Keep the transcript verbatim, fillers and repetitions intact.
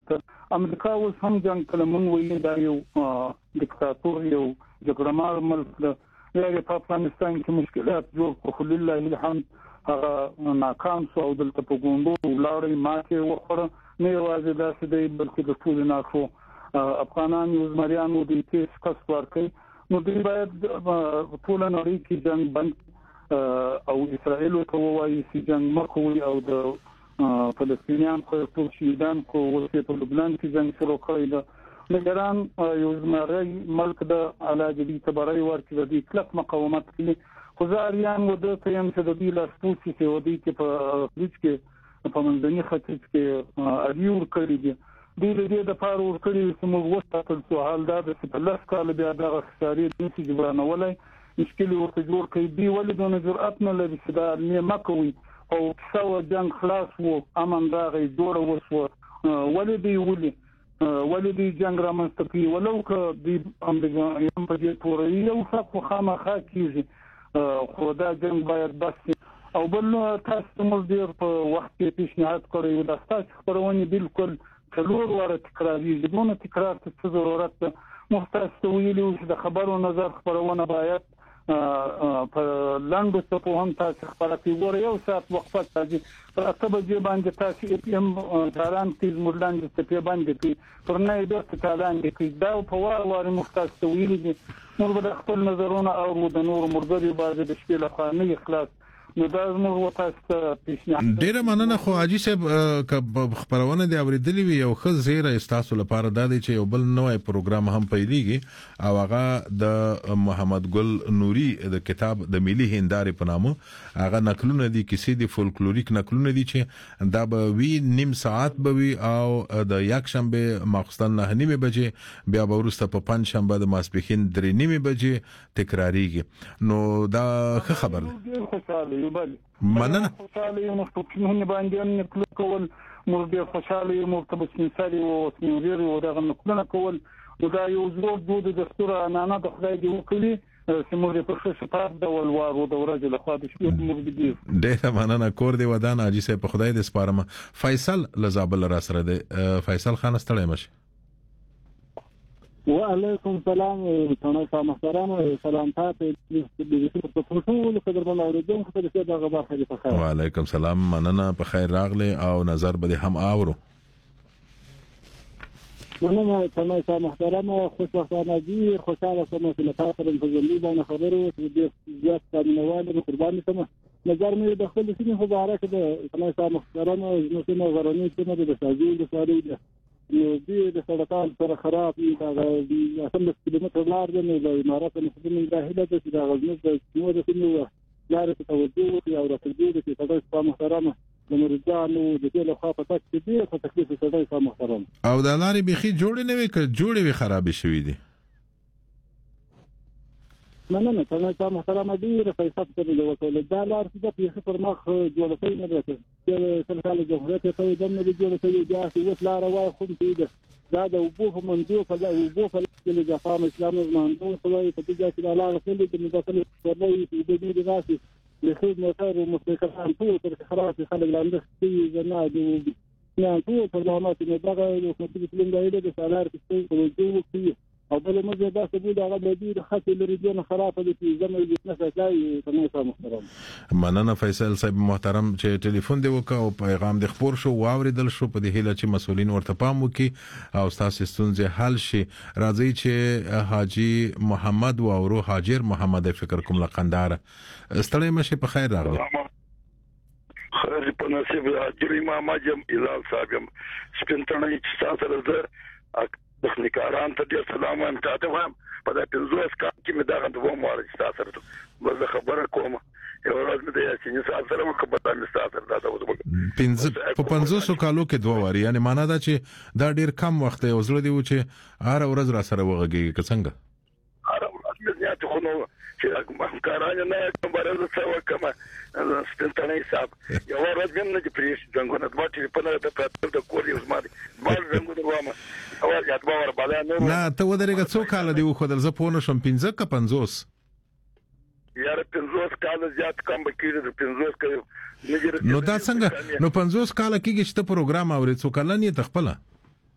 ته امریکا اوس هم جنگ کله مونږ ویلي دا یو دیکتاتور یو جګړهمار ملک دی یا په افغانستان کې مشکلات جوړ کړو خو لله الحمد هغه ناکام شو او دلته په ګوندو ولاړې ماته وخوره نه یوازې داسې دی بلکې د ټول ناخو افغانان یو زمریانو د تیس کس ورکړي نو دوی باید ټول نړۍ کې جنگ بند او اسرائیل ته وایي چې جنگ مخوي او د فلسطینیان خو ټول شهیدان کو ورته په لبنان کې جنگ شروع کړی دی نگران یو زمری ملک د علاج دي تبرای ورکړي د کلک مقاومت کوي خو ځاریان و د تیم چې د دې لاسپوڅي چې ودی کې په فریج کې په منځني ختیځ کې اړیور کړی دي د دې د پاره ور کړی چې موږ وساتل سو حال دا چې په لاس کال بیا د خساري د نشي جوړانولای مشکل ورته جوړ کړي دی ولې د جرأت نه لري چې دا نه مکوي او څو جنگ خلاص وو امن راغی جوړ وسو ولې دی ولې ولې دی جنگ را مستقي ولو که د امریکا یم په دې پورې یو څه خامخا کیږي خو دا جنگ باید بس او بل تاسو موږ ډیر په وخت کې پیشنهاد کړی دا تاسو خبرونه بالکل څلور واره تکراري دونه تکرار ته ضرورت ده محتاج ویلو چې د خبرو نظر خبرونه باید په لاندې څه په هم تاسو خبرتي وره یو ساعت وقفه تاجي په اتبه دی باندې تاسو اپ ام داران کې مولان د په باندې کې پرنه د تعالان کې دا په واره واره محتاج ویلو دي نور به خپل نظرونه او د نور مرګري باندې د شپې له خانه اخلاص نو دا زموږ وتاسو پیشنهاد ډیره مننه خو حاجی صاحب خبرونه دی اوریدلې وي یو خز زیره استاسو لپاره د دې چې یو بل نوې پروګرام هم پیلېږي او هغه د محمد ګل نوري د کتاب د ملي هندارې په نامه هغه نقلونه دي کیسې دي فولکلوریک نقلونه دي چې دا به وی نیم ساعت به وي او د یک شنبه ماخستن نه نیمه بجې بیا به ورسته په پنځ شنبه د ماسپښین درې نیمه بجې تکراریږي نو دا ښه خبر ده مننه خوشاله یم په څنګه باندې نه کول کول موږ ډیر خوشاله یو مرتبط مثالي او سنوري او دغه نقلونه کول او دا یو زوړ دود د دستور انانه د خدای دی وکړي چې موږ په څه شپږ ډول وارو د ورځې له خوا د شپې موږ دي ډیر مننه کور دی ودان حاجی صاحب په خدای دې سپارم فیصل لزابل را سره دی فیصل خان ستړی مشه وعليكم السلام تناصر محترم سلام تاسو د ټول قدرمن اوریدونکو ته د دغه برخه د خیر وعليكم السلام مننه په خیر راغله او نظر به هم اورو مننه تناصر محترم خوشبختانه دي خوشاله سم چې تاسو په ځلې باندې خبرو چې زیات قانونوال قرباني سم نظر مې د خپل سینې مبارک د تناصر محترم نو څنګه غراني څنګه د ساجي د ساري نو دې د سړکان سره خراب دي دا اصل کیلومتر لار دی نو د امارات مسلمان جاهله د چې دا غزنه د نو د سینو لار ته توجه او راځي چې تاسو په محترمه د مرجانو د دې له خوا په تاسو دې په تکلیف سره په محترمه او د لارې بيخي جوړې نه وي که جوړې وي خراب شوې دي نه نه نه څنګه محترمه دي رفیقات ته د وصول د لار چې په پر مخ جوړ شوی نه راځي چې څنګه جوړه ته د نن د جوړ شوی د اساس لار وای خو دې دا د وبو په منځو په د وبو په کې د افغان اسلام منځو سوي په دې چې د لار څخه د مداخله ورلې د دې د راسي له خود موټر او مستقران ټول تر خلاص خلک لاندې چې نه دي نه ټول په لامات نه دغه یو څه چې فلم دی د سالار کې په وجو کې او بل موږ دا څه د هغه د دې خاطر لري چې خرافه دي چې زموږ د نسای تنه محترم مننه فیصل صاحب محترم چې ټلیفون دی وکاو پیغام د خبر شو واوریدل شو په دې هیله چې مسولین ورته پام وکي او تاسو ستونزې حل شي راځي چې حاجی محمد و اورو حاجر محمد فکر کوم لقندار ستړی مشه په خیر راغلی خیر په نصیب حاجر امام اجم الهام صاحب سپینټنه چې تاسو سره تخنیکاران ته ډیر سلام وایم تاسو هم په دې پنځوس کال کې مې دا غوښتنه وموړل چې تاسو سره مزه خبره کوم یو ورځ مې د یاسین صاحب سره مخبرته مې تاسو سره دا وځم پنځه په پنځوس کالو کې دوه واری یعنی معنا دا چې دا ډیر کم وخت یو زړه دی چې هر ورځ را سره وغږیږي که څنګه هر ورځ مې زیات خو نو چې مخکارانه نه کوم برابر څه وکم ستنټنې صاحب یو ورځ مې نه پریش څنګه نه د ټلیفون ته پاتې د کور یو زما مال څنګه دروامه اول یاد باور بالا نو نه ته ودرېګه څو کال دی خو دل زه پونه شم پنځه ک پنځوس یاره پنځوس کال زیات کم بکیږي د پنځوس کال نو دا څنګه نو پنځوس کال کېږي چې ته پروګرام اورې څو کال نه تخپله